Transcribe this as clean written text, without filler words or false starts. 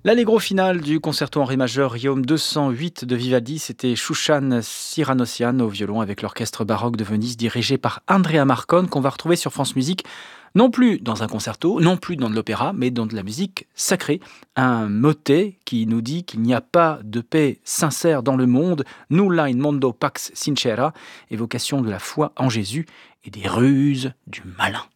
L'allegro final du concerto en ré majeur Riom 208 de Vivaldi, c'était Shushan Cyranocian au violon avec l'orchestre baroque de Venise dirigé par Andrea Marcon qu'on va retrouver sur France Musique, non plus dans un concerto, non plus dans de l'opéra, mais dans de la musique sacrée. Un motet qui nous dit qu'il n'y a pas de paix sincère dans le monde, nulla in mondo pax sincera, évocation de la foi en Jésus et des ruses du malin.